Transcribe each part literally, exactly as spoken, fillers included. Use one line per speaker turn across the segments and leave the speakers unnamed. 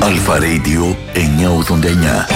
Αλφα Radio εννιακόσια ογδόντα εννιά.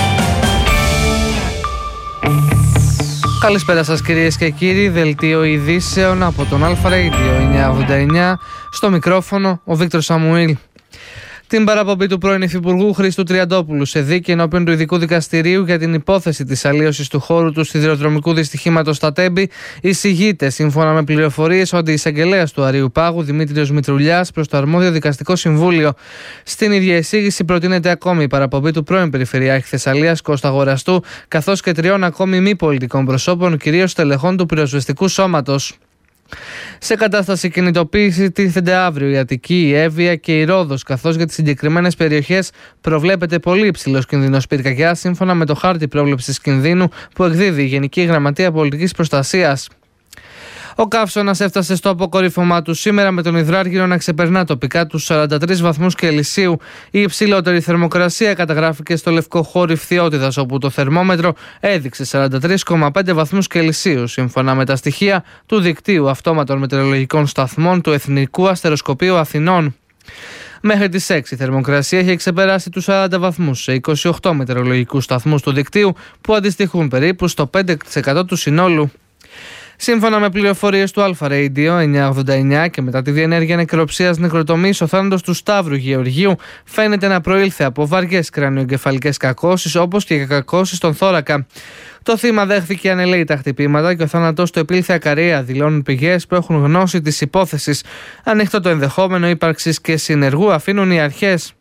Καλησπέρα σας κυρίες και κύριοι, δελτίο ειδήσεων από τον Αλφα Radio εννιακόσια ογδόντα εννιά, στο μικρόφωνο ο Βίκτορ Σαμουήλ. Την παραπομπή του πρώην Υφυπουργού Χρήστου Τριαντόπουλου σε δίκη ενώπιον του Ειδικού Δικαστηρίου για την υπόθεση της αλλίωσης του χώρου του σιδηροδρομικού δυστυχήματος στα Τέμπη, εισηγείται, σύμφωνα με πληροφορίες, ο αντιεισαγγελέας του Αρείου Πάγου, Δημήτριος Μητρουλιάς, προς το αρμόδιο δικαστικό συμβούλιο. Στην ίδια εισήγηση προτείνεται ακόμη η παραπομπή του πρώην Περιφερειάρχη Θεσσαλίας Κώστα Αγοραστού, καθώς και τριών ακόμη μη πολιτικών προσώπων, κυρίως τελεχών του πυροσβεστικού σώματος. Σε κατάσταση κινητοποίηση τίθενται αύριο η Αττική, η Εύβοια και η Ρόδος, καθώς για τις συγκεκριμένες περιοχές προβλέπεται πολύ υψηλός κίνδυνος πυρκαγιάς, σύμφωνα με το χάρτη πρόβλεψης κινδύνου που εκδίδει η Γενική Γραμματεία Πολιτικής Προστασίας. Ο καύσωνας έφτασε στο αποκορύφωμά του σήμερα, με τον υδράργυρο να ξεπερνά τοπικά τους σαράντα τρεις βαθμούς Κελσίου. Η υψηλότερη θερμοκρασία καταγράφηκε στο Λευκό Χώρι Φθιώτιδας, όπου το θερμόμετρο έδειξε σαράντα τρεις κόμμα πέντε βαθμούς Κελσίου, σύμφωνα με τα στοιχεία του δικτύου αυτόματων μετεωρολογικών σταθμών του Εθνικού Αστεροσκοπείου Αθηνών. Μέχρι τις έξι η θερμοκρασία έχει ξεπεράσει τους σαράντα βαθμούς σε είκοσι οκτώ μετεωρολογικούς σταθμούς του δικτύου, που αντιστοιχούν περίπου στο πέντε τοις εκατό του συνόλου. Σύμφωνα με πληροφορίες του Αλφα Radio εννιακόσια ογδόντα εννιά, και μετά τη διενέργεια νεκροψίας νεκροτομής, ο θάνατος του Σταύρου Γεωργίου φαίνεται να προήλθε από βαριές κρανιοεγκεφαλικές κακώσεις, όπως και κακώσεις στον θώρακα. Το θύμα δέχθηκε ανελαίητα χτυπήματα και ο θάνατος του επήλθε ακαρία, δηλώνουν πηγές που έχουν γνώση της υπόθεσης. Ανοιχτό το ενδεχόμενο ύπαρξης και συνεργού αφήνουν οι αρχές.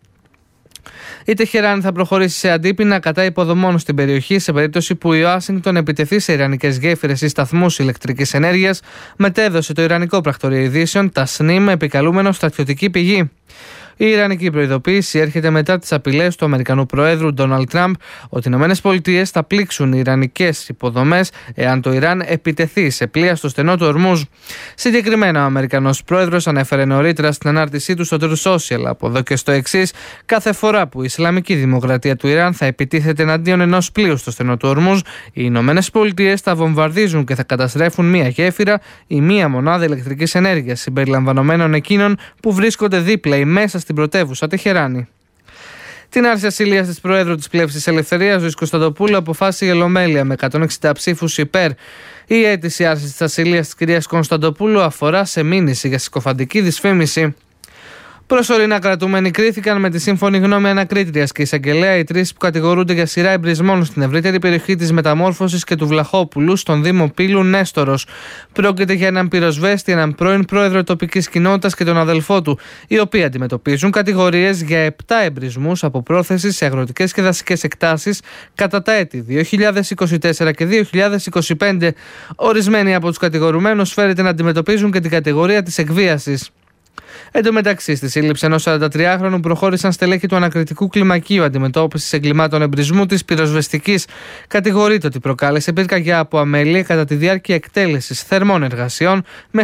Η Τεχεράνη θα προχωρήσει σε αντίπεινα κατά υποδομών στην περιοχή σε περίπτωση που η Ουάσιγκτον επιτεθεί σε ιρανικές γέφυρες ή σταθμούς ηλεκτρικής ενέργειας, μετέδωσε το Ιρανικό Πρακτορείο Ειδήσεων Τασνίμ, επικαλούμενο στρατιωτική πηγή. Η Ιρανική προειδοποίηση έρχεται μετά τις απειλές του Αμερικανού Προέδρου Ντόναλντ Τραμπ ότι οι ΗΠΑ θα πλήξουν ιρανικές υποδομές εάν το Ιράν επιτεθεί σε πλοία στο στενό του Ορμούζ. Συγκεκριμένα, ο Αμερικανός Πρόεδρος ανέφερε νωρίτερα στην ανάρτησή του στο Truth Social από εδώ και στο εξής: κάθε φορά που η Ισλαμική Δημοκρατία του Ιράν θα επιτίθεται εναντίον ενός πλοίου στο στενό του Ορμούζ, οι ΗΠΑ θα βομβαρδίζουν και θα καταστρέφουν μία γέφυρα ή μία μονάδα ηλεκτρικής ενέργειας, συμπεριλαμβανομένων εκείνων που βρίσκονται δίπλα ή μέσα στην πρωτεύουσα Τεχεράνη. Την άρση ασυλίας της Προέδρου της Πλεύσης Ελευθερίας, Ζωής Κωνσταντοπούλου, αποφάσισε η Ολομέλεια με εκατόν εξήντα ψήφους υπέρ. Η αίτηση άρσης της ασυλίας της κυρίας Κωνσταντοπούλου αφορά σε μήνυση για συκοφαντική δυσφήμιση. Προσωρινά κρατούμενοι κρίθηκαν με τη σύμφωνη γνώμη ανακρίτριας και εισαγγελέα οι τρεις που κατηγορούνται για σειρά εμπρισμών στην ευρύτερη περιοχή της Μεταμόρφωσης και του Βλαχόπουλου στον Δήμο Πύλου Νέστορος. Πρόκειται για έναν πυροσβέστη, έναν πρώην πρόεδρο τοπικής κοινότητας και τον αδελφό του, οι οποίοι αντιμετωπίζουν κατηγορίες για επτά εμπρισμούς από πρόθεση σε αγροτικές και δασικές εκτάσεις κατά τα έτη δύο χιλιάδες είκοσι τέσσερα και δύο χιλιάδες είκοσι πέντε. Ορισμένοι από τους κατηγορουμένους φέρεται να αντιμετωπίζουν και την κατηγορία της εκβίασης. Εν τω μεταξύ, στη σύλληψη ενός σαραντατριάχρονου προχώρησαν στελέχη του ανακριτικού κλιμακίου αντιμετώπισης εγκλημάτων εμπρισμού της πυροσβεστικής. Κατηγορείται ότι προκάλεσε πυρκαγιά από αμέλεια κατά τη διάρκεια εκτέλεσης θερμών εργασιών